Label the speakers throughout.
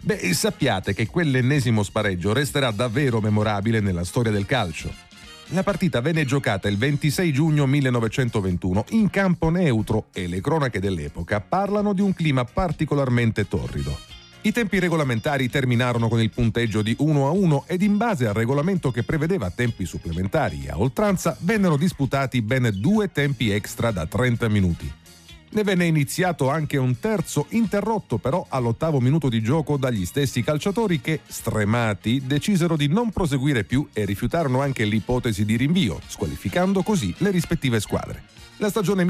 Speaker 1: Sappiate che quell'ennesimo spareggio resterà davvero memorabile nella storia del calcio. La partita venne giocata il 26 giugno 1921 in campo neutro e le cronache dell'epoca parlano di un clima particolarmente torrido. I tempi regolamentari terminarono con il punteggio di 1-1 ed in base al regolamento che prevedeva tempi supplementari a oltranza vennero disputati ben 2 tempi extra da 30 minuti. Ne venne iniziato anche un terzo, interrotto però all'8° minuto di gioco dagli stessi calciatori che, stremati, decisero di non proseguire più e rifiutarono anche l'ipotesi di rinvio, squalificando così le rispettive squadre. La stagione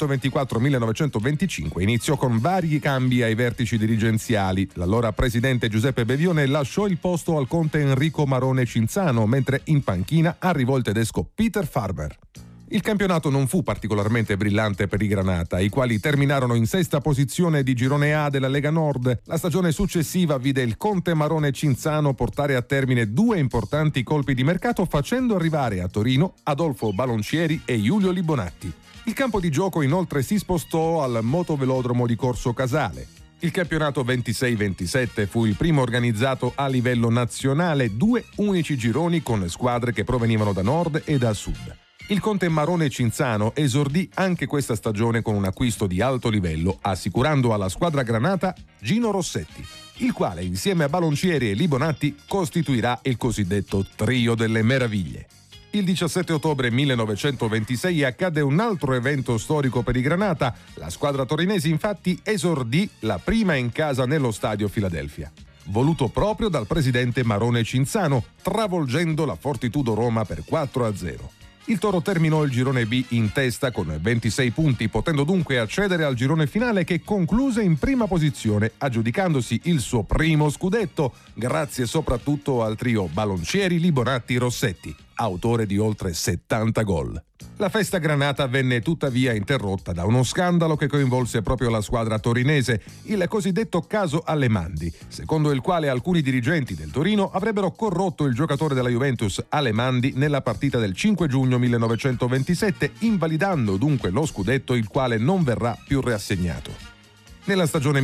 Speaker 1: 1924-1925 iniziò con vari cambi ai vertici dirigenziali. L'allora presidente Giuseppe Bevione lasciò il posto al conte Enrico Marone Cinzano, mentre in panchina arrivò il tedesco Peter Farber. Il campionato non fu particolarmente brillante per i Granata, i quali terminarono in 6ª posizione di girone A della Lega Nord. La stagione successiva vide il conte Marone Cinzano portare a termine 2 importanti colpi di mercato, facendo arrivare a Torino Adolfo Baloncieri e Giulio Libonatti. Il campo di gioco inoltre si spostò al motovelodromo di Corso Casale. Il campionato 26-27 fu il primo organizzato a livello nazionale, 2 unici gironi con squadre che provenivano da nord e da sud. Il conte Marone Cinzano esordì anche questa stagione con un acquisto di alto livello, assicurando alla squadra granata Gino Rossetti, il quale insieme a Baloncieri e Libonatti costituirà il cosiddetto Trio delle Meraviglie. Il 17 ottobre 1926 accadde un altro evento storico per i Granata. La squadra torinese infatti esordì la prima in casa nello stadio Philadelphia, voluto proprio dal presidente Marone Cinzano, travolgendo la Fortitudo Roma per 4-0. Il Toro terminò il girone B in testa con 26 punti, potendo dunque accedere al girone finale che concluse in prima posizione, aggiudicandosi il suo primo scudetto, grazie soprattutto al trio Baloncieri, Libonatti, Rossetti, autore di oltre 70 gol. La festa granata venne tuttavia interrotta da uno scandalo che coinvolse proprio la squadra torinese, il cosiddetto caso Alemandi, secondo il quale alcuni dirigenti del Torino avrebbero corrotto il giocatore della Juventus Alemandi nella partita del 5 giugno 1927, invalidando dunque lo scudetto, il quale non verrà più riassegnato. Nella stagione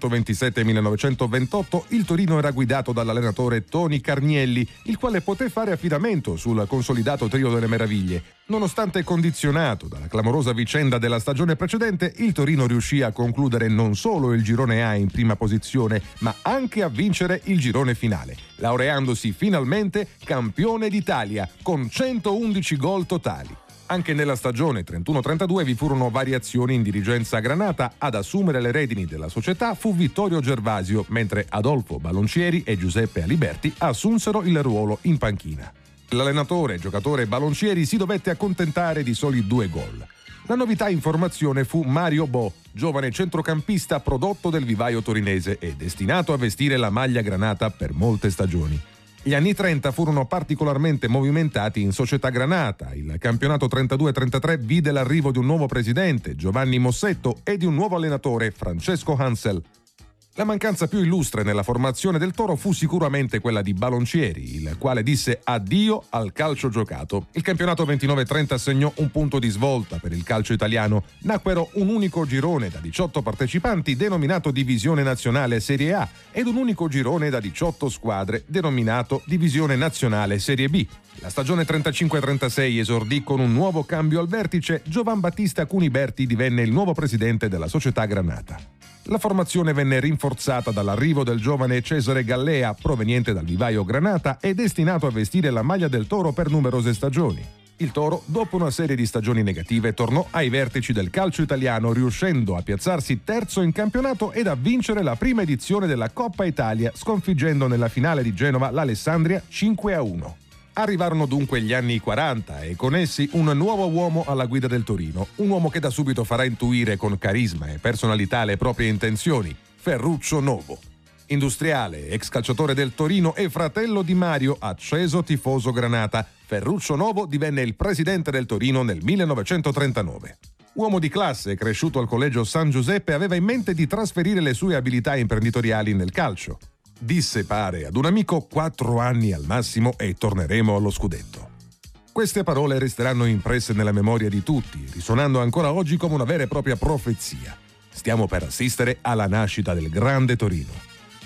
Speaker 1: 1927-1928 il Torino era guidato dall'allenatore Toni Carnielli, il quale poté fare affidamento sul consolidato Trio delle Meraviglie. Nonostante condizionato dalla clamorosa vicenda della stagione precedente, il Torino riuscì a concludere non solo il girone A in prima posizione, ma anche a vincere il girone finale, laureandosi finalmente campione d'Italia con 111 gol totali. Anche nella stagione 31-32 vi furono variazioni in dirigenza granata. Ad assumere le redini della società fu Vittorio Gervasio, mentre Adolfo Baloncieri e Giuseppe Aliberti assunsero il ruolo in panchina. L'allenatore e giocatore Baloncieri si dovette accontentare di soli 2 gol. La novità in formazione fu Mario Bo, giovane centrocampista prodotto del vivaio torinese e destinato a vestire la maglia granata per molte stagioni. Gli anni 30 furono particolarmente movimentati in società granata. Il campionato 32-33 vide l'arrivo di un nuovo presidente, Giovanni Mossetto, e di un nuovo allenatore, Francesco Hansel. La mancanza più illustre nella formazione del Toro fu sicuramente quella di Baloncieri, il quale disse addio al calcio giocato. Il campionato 29-30 segnò un punto di svolta per il calcio italiano. Nacquero un unico girone da 18 partecipanti denominato Divisione Nazionale Serie A ed un unico girone da 18 squadre denominato Divisione Nazionale Serie B. La stagione 35-36 esordì con un nuovo cambio al vertice. Giovan Battista Cuniberti divenne il nuovo presidente della società granata. La formazione venne rinforzata dall'arrivo del giovane Cesare Gallea, proveniente dal vivaio granata e destinato a vestire la maglia del Toro per numerose stagioni. Il Toro, dopo una serie di stagioni negative, tornò ai vertici del calcio italiano, riuscendo a piazzarsi terzo in campionato ed a vincere la prima edizione della Coppa Italia, sconfiggendo nella finale di Genova l'Alessandria 5-1. Arrivarono dunque gli anni 40 e con essi un nuovo uomo alla guida del Torino, un uomo che da subito farà intuire con carisma e personalità le proprie intenzioni, Ferruccio Novo. Industriale, ex calciatore del Torino e fratello di Mario, acceso tifoso granata, Ferruccio Novo divenne il presidente del Torino nel 1939. Uomo di classe, cresciuto al collegio San Giuseppe, aveva in mente di trasferire le sue abilità imprenditoriali nel calcio. Disse pare ad un amico 4 anni al massimo e torneremo allo scudetto. Queste parole resteranno impresse nella memoria di tutti, risuonando ancora oggi come una vera e propria profezia. Stiamo per assistere alla nascita del grande Torino.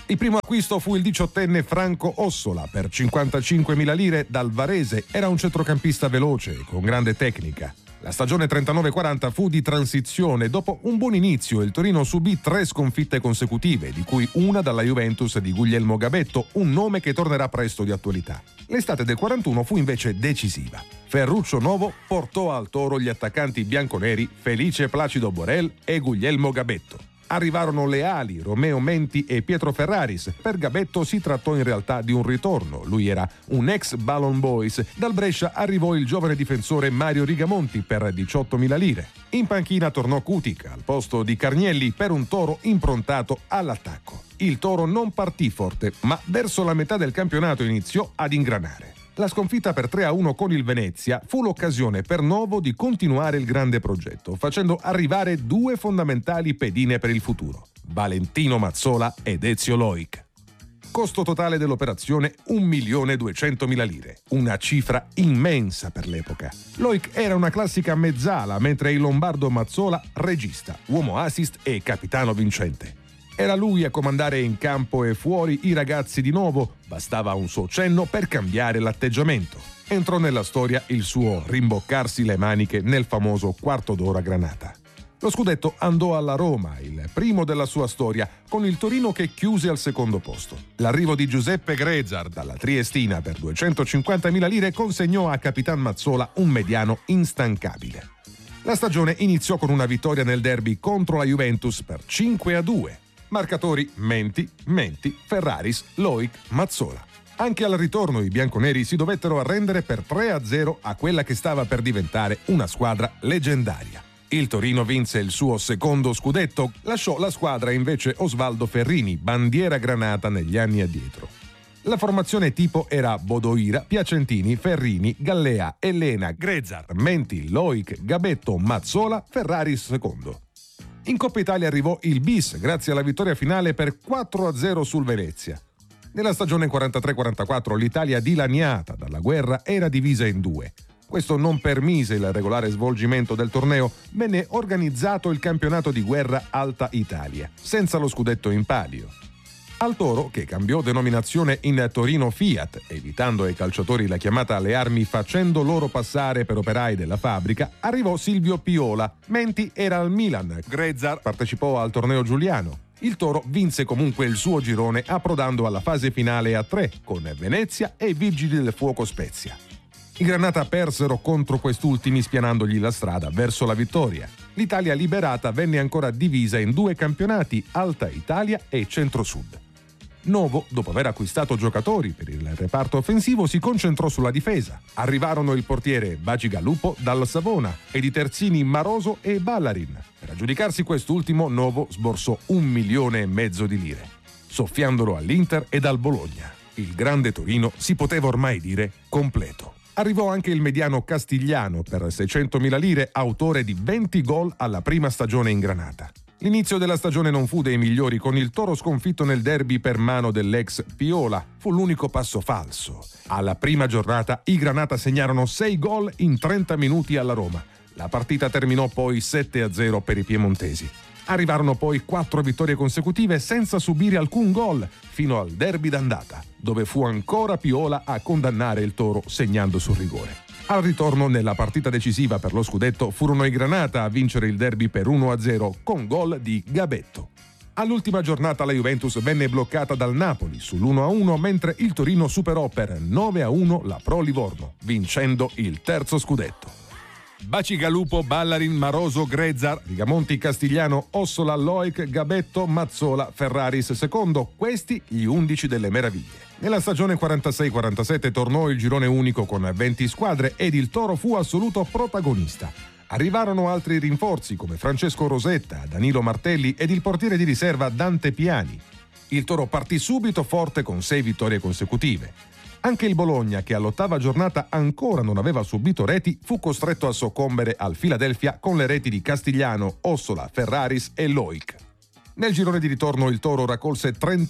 Speaker 1: Il primo acquisto fu il 18enne Franco Ossola per 55.000 lire dal Varese. Era un centrocampista veloce e con grande tecnica. La stagione 39-40 fu di transizione. Dopo un buon inizio il Torino subì 3 sconfitte consecutive, di cui una dalla Juventus di Guglielmo Gabetto, un nome che tornerà presto di attualità. L'estate del 41 fu invece decisiva. Ferruccio Novo portò al Toro gli attaccanti bianconeri Felice Placido Borel e Guglielmo Gabetto. Arrivarono Leali, Romeo Menti e Pietro Ferraris. Per Gabetto si trattò in realtà di un ritorno. Lui era un ex Ballon Boys. Dal Brescia arrivò il giovane difensore Mario Rigamonti per 18.000 lire. In panchina tornò Cutica al posto di Carnielli per un Toro improntato all'attacco. Il Toro non partì forte, ma verso la metà del campionato iniziò ad ingranare. La sconfitta per 3-1 con il Venezia fu l'occasione per Novo di continuare il grande progetto, facendo arrivare 2 fondamentali pedine per il futuro: Valentino Mazzola ed Ezio Loic. Costo totale dell'operazione 1.200.000 lire, una cifra immensa per l'epoca. Loic era una classica mezzala, mentre il lombardo Mazzola regista, uomo assist e capitano vincente. Era lui a comandare in campo e fuori i ragazzi di Novo, bastava un suo cenno per cambiare l'atteggiamento. Entrò nella storia il suo rimboccarsi le maniche nel famoso quarto d'ora Granata. Lo scudetto andò alla Roma, il primo della sua storia, con il Torino che chiuse al secondo posto. L'arrivo di Giuseppe Grezar dalla Triestina per 250.000 lire consegnò a Capitan Mazzola un mediano instancabile. La stagione iniziò con una vittoria nel derby contro la Juventus per 5-2. Marcatori Menti, Ferraris, Loic, Mazzola. Anche al ritorno i bianconeri si dovettero arrendere per 3-0 a quella che stava per diventare una squadra leggendaria. Il Torino vinse il suo secondo scudetto, lasciò la squadra invece Osvaldo Ferrini, bandiera granata negli anni addietro. La formazione tipo era Bodoira, Piacentini, Ferrini, Gallea, Elena, Grezar, Menti, Loic, Gabetto, Mazzola, Ferraris secondo. In Coppa Italia arrivò il bis grazie alla vittoria finale per 4-0 sul Venezia. Nella stagione 43-44 l'Italia dilaniata dalla guerra era divisa in 2. Questo non permise il regolare svolgimento del torneo, venne organizzato il campionato di guerra Alta Italia, senza lo scudetto in palio. Al Toro, che cambiò denominazione in Torino Fiat, evitando ai calciatori la chiamata alle armi facendo loro passare per operai della fabbrica, arrivò Silvio Piola. Menti era al Milan, Grezar partecipò al torneo giuliano. Il Toro vinse comunque il suo girone approdando alla fase finale a 3 con Venezia e Vigili del Fuoco Spezia. I Granata persero contro quest'ultimi spianandogli la strada verso la vittoria. L'Italia liberata venne ancora divisa in 2 campionati, Alta Italia e Centro-Sud. Novo, dopo aver acquistato giocatori per il reparto offensivo, si concentrò sulla difesa. Arrivarono il portiere Bacigalupo dal Savona ed i terzini Maroso e Ballarin. Per aggiudicarsi quest'ultimo, Novo sborsò 1,5 milioni di lire, soffiandolo all'Inter ed al Bologna. Il grande Torino si poteva ormai dire completo. Arrivò anche il mediano Castigliano per 600.000 lire, autore di 20 gol alla prima stagione in Granata. L'inizio della stagione non fu dei migliori, con il Toro sconfitto nel derby per mano dell'ex Piola. Fu l'unico passo falso. Alla prima giornata i Granata segnarono 6 gol in 30 minuti alla Roma. La partita terminò poi 7-0 per i piemontesi. Arrivarono poi 4 vittorie consecutive senza subire alcun gol, fino al derby d'andata, dove fu ancora Piola a condannare il Toro segnando sul rigore. Al ritorno, nella partita decisiva per lo scudetto, furono i Granata a vincere il derby per 1-0 con gol di Gabetto. All'ultima giornata la Juventus venne bloccata dal Napoli sull'1-1, mentre il Torino superò per 9-1 la Pro Livorno, vincendo il terzo scudetto. Bacigalupo, Ballarin, Maroso, Grezar, Rigamonti, Castigliano, Ossola, Loic, Gabetto, Mazzola, Ferraris secondo, questi gli 11 delle meraviglie. Nella stagione 46-47 tornò il girone unico con 20 squadre ed il Toro fu assoluto protagonista. Arrivarono altri rinforzi come Francesco Rosetta, Danilo Martelli ed il portiere di riserva Dante Piani. Il Toro partì subito forte con 6 vittorie consecutive. Anche il Bologna, che all'8ª giornata ancora non aveva subito reti, fu costretto a soccombere al Philadelphia con le reti di Castigliano, Ossola, Ferraris e Loic. Nel girone di ritorno il Toro raccolse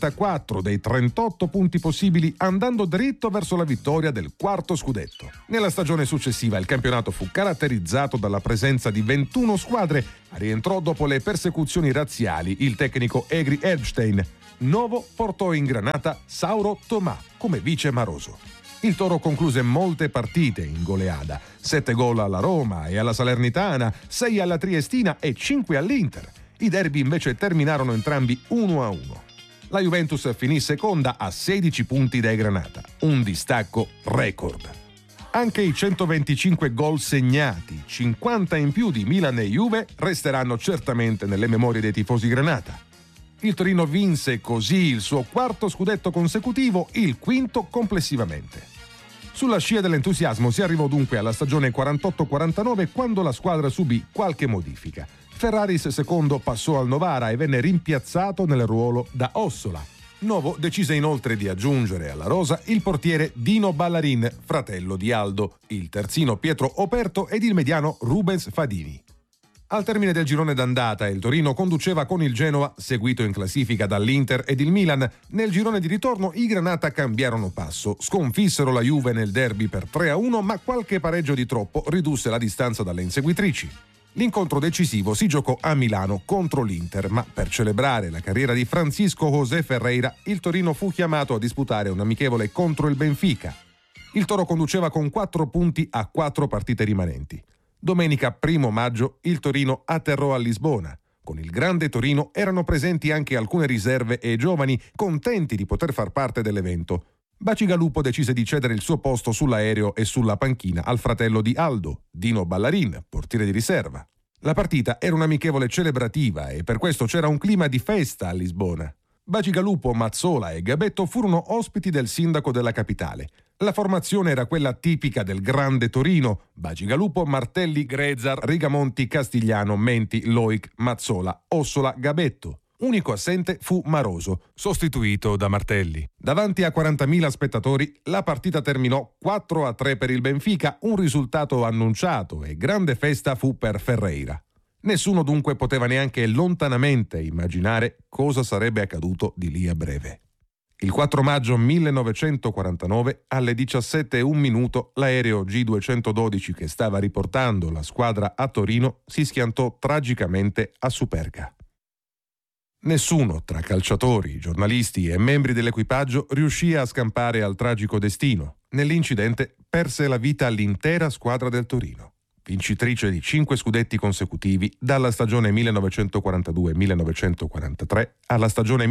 Speaker 1: 34 dei 38 punti possibili, andando dritto verso la vittoria del quarto scudetto. Nella stagione successiva il campionato fu caratterizzato dalla presenza di 21 squadre. Rientrò dopo le persecuzioni razziali il tecnico Egri Erbstein. Novo portò in Granata Sauro Tomà come vice Maroso. Il Toro concluse molte partite in goleada, 7 gol alla Roma e alla Salernitana, 6 alla Triestina e 5 all'Inter. I derby invece terminarono entrambi 1-1. La Juventus finì seconda a 16 punti dai Granata, un distacco record. Anche i 125 gol segnati, 50 in più di Milan e Juve, resteranno certamente nelle memorie dei tifosi Granata. Il Torino vinse così il suo quarto scudetto consecutivo, il quinto complessivamente. Sulla scia dell'entusiasmo si arrivò dunque alla stagione 48-49 quando la squadra subì qualche modifica. Ferraris secondo passò al Novara e venne rimpiazzato nel ruolo da Ossola. Novo decise inoltre di aggiungere alla rosa il portiere Dino Ballarin, fratello di Aldo, il terzino Pietro Operto ed il mediano Rubens Fadini. Al termine del girone d'andata il Torino conduceva con il Genoa, seguito in classifica dall'Inter ed il Milan. Nel girone di ritorno i Granata cambiarono passo, sconfissero la Juve nel derby per 3-1, ma qualche pareggio di troppo ridusse la distanza dalle inseguitrici. L'incontro decisivo si giocò a Milano contro l'Inter, ma per celebrare la carriera di Francisco José Ferreira, il Torino fu chiamato a disputare un amichevole contro il Benfica. Il Toro conduceva con 4 punti a 4 partite rimanenti. Domenica 1 maggio il Torino atterrò a Lisbona. Con il grande Torino erano presenti anche alcune riserve e giovani contenti di poter far parte dell'evento. Bacigalupo decise di cedere il suo posto sull'aereo e sulla panchina al fratello di Aldo, Dino Ballarin, portiere di riserva. La partita era un'amichevole celebrativa e per questo c'era un clima di festa a Lisbona. Bacigalupo, Mazzola e Gabetto furono ospiti del sindaco della capitale. La formazione era quella tipica del grande Torino: Bacigalupo, Martelli, Grezar, Rigamonti, Castigliano, Menti, Loic, Mazzola, Ossola, Gabetto. Unico assente fu Maroso, sostituito da Martelli. Davanti a 40.000 spettatori, la partita terminò 4-3 per il Benfica, un risultato annunciato, e grande festa fu per Ferreira. Nessuno dunque poteva neanche lontanamente immaginare cosa sarebbe accaduto di lì a breve. Il 4 maggio 1949, alle 17:01, l'aereo G212 che stava riportando la squadra a Torino si schiantò tragicamente a Superga. Nessuno tra calciatori, giornalisti e membri dell'equipaggio riuscì a scampare al tragico destino. Nell'incidente perse la vita l'intera squadra del Torino, vincitrice di 5 scudetti consecutivi dalla stagione 1942-1943 alla stagione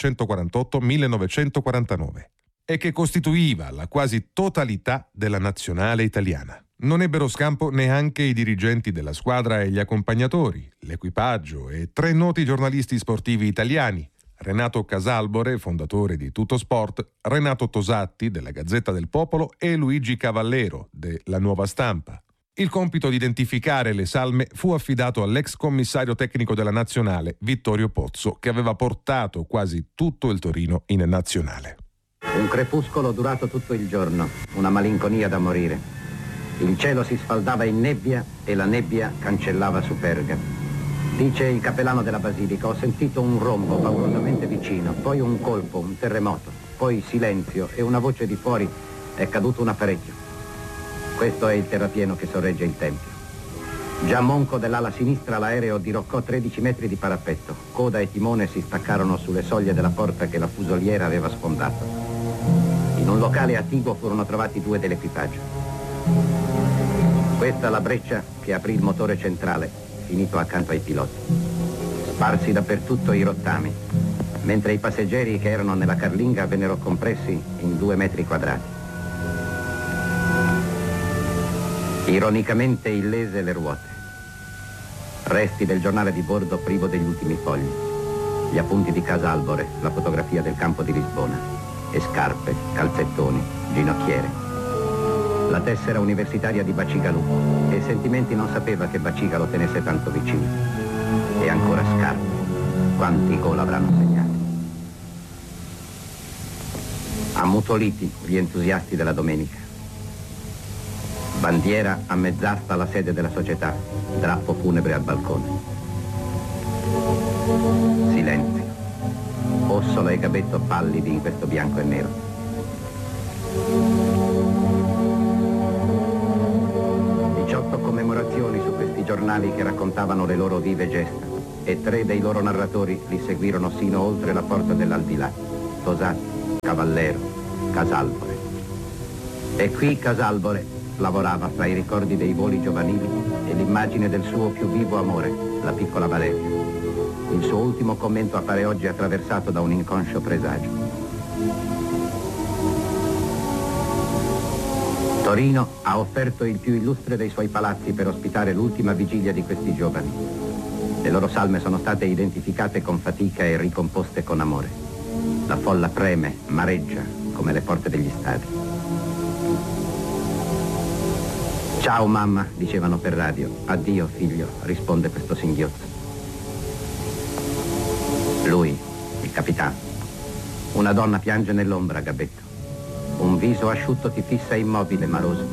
Speaker 1: 1948-1949 e che costituiva la quasi totalità della nazionale italiana. Non ebbero scampo neanche i dirigenti della squadra e gli accompagnatori, l'equipaggio e 3 noti giornalisti sportivi italiani: Renato Casalbore, fondatore di Tutto Sport, Renato Tosatti della Gazzetta del Popolo e Luigi Cavallero della Nuova Stampa. Il compito di identificare le salme fu affidato all'ex commissario tecnico della nazionale, Vittorio Pozzo, che aveva portato quasi tutto il Torino in nazionale.
Speaker 2: Un crepuscolo durato tutto il giorno, una malinconia da morire. Il cielo si sfaldava in nebbia e la nebbia cancellava Superga. Dice il cappellano della Basilica: ho sentito un rombo paurosamente vicino, poi un colpo, un terremoto, poi silenzio e una voce di fuori: è caduto un apparecchio. Questo è il terrapieno che sorregge il tempio. Già monco dell'ala sinistra l'aereo diroccò 13 metri di parapetto. Coda e timone si staccarono sulle soglie della porta che la fusoliera aveva sfondato. In un locale attiguo furono trovati 2 dell'equipaggio. Questa la breccia che aprì il motore centrale, finito accanto ai piloti. Sparsi dappertutto i rottami, mentre i passeggeri che erano nella carlinga vennero compressi in 2 metri quadrati. Ironicamente illese le ruote. Resti del giornale di bordo privo degli ultimi fogli. Gli appunti di Casalbore, la fotografia del campo di Lisbona. E scarpe, calzettoni, ginocchiere. La tessera universitaria di Bacigalupo, e Sentimenti non sapeva che Baciga lo tenesse tanto vicino. E ancora scarpe, quanti gol avranno segnati. Ammutoliti gli entusiasti della domenica. Bandiera a mezz'asta alla sede della società, drappo funebre al balcone. Silenzio. Ossola e Gabetto pallidi in questo bianco e nero. 18 commemorazioni su questi giornali che raccontavano le loro vive gesta. e 3 dei loro narratori li seguirono sino oltre la porta dell'aldilà: Tosatti, Cavallero, Casalbore. E qui Casalbore lavorava fra i ricordi dei voli giovanili e l'immagine del suo più vivo amore, la piccola Valeria. Il suo ultimo commento appare oggi attraversato da un inconscio presagio. Torino ha offerto il più illustre dei suoi palazzi per ospitare l'ultima vigilia di questi giovani. Le loro salme sono state identificate con fatica e ricomposte con amore. La folla preme, mareggia, come le porte degli stadi. Ciao mamma, dicevano per radio. Addio figlio, risponde questo singhiozzo. Lui, il capitano. Una donna piange nell'ombra, Gabetto. Un viso asciutto ti fissa immobile, Maroso.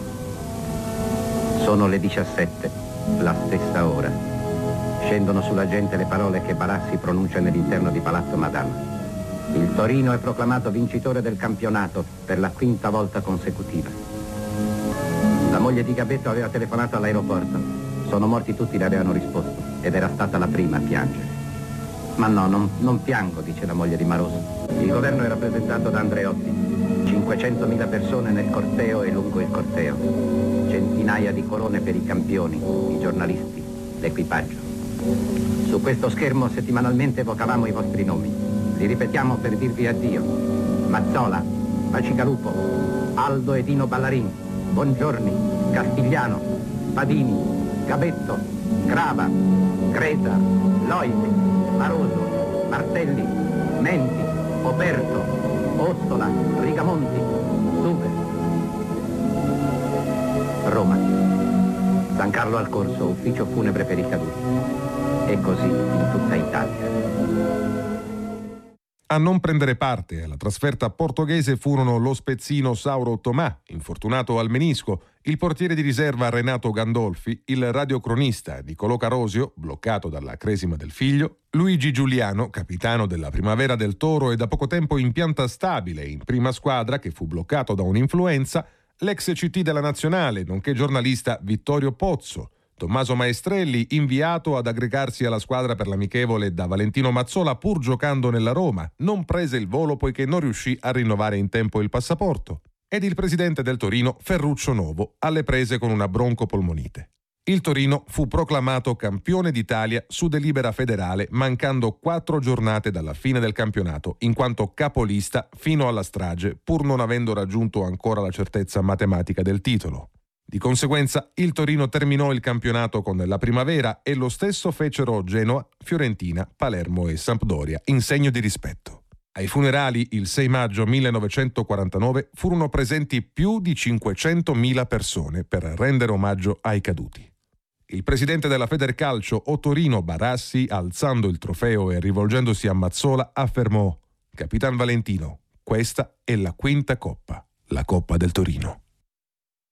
Speaker 2: Sono le 17, la stessa ora. Scendono sulla gente le parole che Barassi pronuncia nell'interno di Palazzo Madama. Il Torino è proclamato vincitore del campionato per la 5ª volta consecutiva. La moglie di Gabetto aveva telefonato all'aeroporto. Sono morti tutti, le avevano risposto, ed era stata la prima a piangere. Ma no, non piango, dice la moglie di Maroso. Il governo è rappresentato da Andreotti. 500.000 persone nel corteo e lungo il corteo. Centinaia di corone per i campioni, i giornalisti, l'equipaggio. Su questo schermo settimanalmente evocavamo i vostri nomi. Li ripetiamo per dirvi addio. Mazzola, Bacigalupo, Aldo e Dino Ballarin, Bongiorni, Castigliano, Spadini, Gabetto, Crava, Greta, Loic, Maroso, Martelli, Menti, Operto, Ossola, Rigamonti, Suve. Roma. San Carlo al Corso, ufficio funebre per i caduti. E così in tutta Italia.
Speaker 1: A non prendere parte alla trasferta portoghese furono lo spezzino Sauro Tomà, infortunato al menisco, il portiere di riserva Renato Gandolfi, il radiocronista Niccolò Carosio, bloccato dalla cresima del figlio, Luigi Giuliano, capitano della Primavera del Toro e da poco tempo in pianta stabile in prima squadra che fu bloccato da un'influenza, l'ex CT della Nazionale, nonché giornalista Vittorio Pozzo, Tommaso Maestrelli, inviato ad aggregarsi alla squadra per l'amichevole da Valentino Mazzola pur giocando nella Roma, non prese il volo poiché non riuscì a rinnovare in tempo il passaporto, ed il presidente del Torino Ferruccio Novo alle prese con una broncopolmonite. Il Torino fu proclamato campione d'Italia su delibera federale mancando 4 giornate dalla fine del campionato, in quanto capolista fino alla strage, pur non avendo raggiunto ancora la certezza matematica del titolo. Di conseguenza, il Torino terminò il campionato con la Primavera e lo stesso fecero Genoa, Fiorentina, Palermo e Sampdoria, in segno di rispetto. Ai funerali, il 6 maggio 1949, furono presenti più di 500.000 persone per rendere omaggio ai caduti. Il presidente della Federcalcio Ottorino Barassi, alzando il trofeo e rivolgendosi a Mazzola, affermò: «Capitan Valentino, questa è la 5ª coppa, la Coppa del Torino».